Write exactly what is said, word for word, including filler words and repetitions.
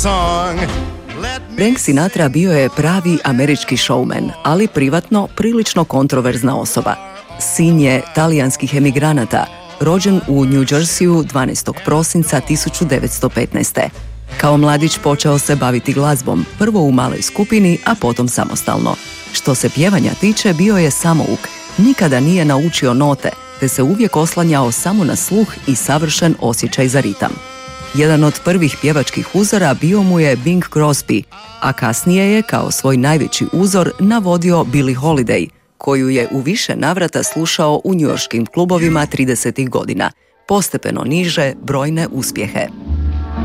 song. Frank Sinatra bio je pravi američki showman, ali privatno prilično kontroverzna osoba. Sin je talijanskih emigranata, rođen u New Jerseyu dvanaestog prosinca tisuću devetsto petnaeste. Kao mladić počeo se baviti glazbom, prvo u maloj skupini, a potom samostalno. Što se pjevanja tiče, bio je samouk, nikada nije naučio note, te se uvijek oslanjao samo na sluh i savršen osjećaj za ritam. Jedan od prvih pjevačkih uzora bio mu je Bing Crosby, a kasnije je kao svoj najveći uzor navodio Billie Holiday, koju je u više navrata slušao u njujorškim klubovima tridesetih godina, postepeno niže brojne uspjehe.